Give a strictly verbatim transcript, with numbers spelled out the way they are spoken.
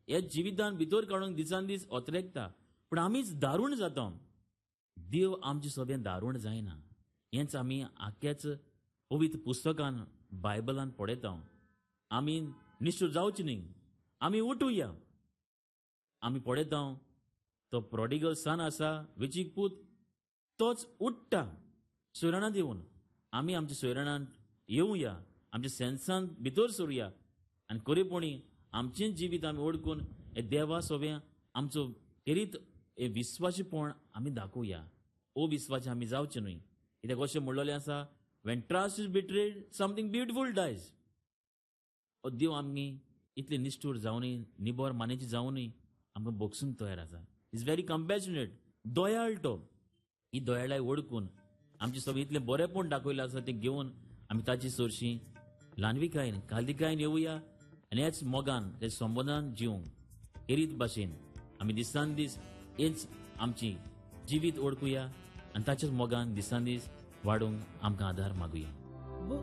हे जिवितान भितर काडून दिसान दीस ओतरेकता, पूण आमीच दारूण जाता. देव आमचे सोबें दारूण जायना. हेंच आमी आख्याच पवित्र पुस्तकान बायबलान पळयता. आमी निश्चूर जावचे न्ही. आमी उठुया. आमी पळयता तो प्रॉडिगल सन आसा, वेचीक पूत, तोच उठ्ठा सोयराणांत येवन. आमी आमच्या सोयराणांत येवया, आमच्या सेन्सान भितर सरुया आनी खरेपणी आमचें जिवीत आमी ओडकून हे देवा सोबें आमचो तेरीत हे विस्वासीपण आमी दाखोवया. ओ विस्वासी आमी जावचे न्हय. कित्याक अशें म्हणलेलें आसा, Wien trust is betrayed something beautiful dyes. देव आमी इतले निश्ठूर जावनय, निबोर मानेची जावनय आमकां बोगसूंक तयार आसा. इज व्हेरी कंपॅशनेट, दोयाळ तो. ही दोयाळाय ओडकून आमचे सोबें इतलें बरेंपण दाखयलें आसा तें घेवन आमी ताची चडशी ल्हानविकायेन काल्दिकायेन येवया आनी हेच मोगान हे संबंदान जिवंक एरीत भाशेन आमी दिसान दीस हेच आमची जिवीत ओडकुया आनी ताच्याच मोगान दिसान दीस वाडूंक आमकां आदार मागुया.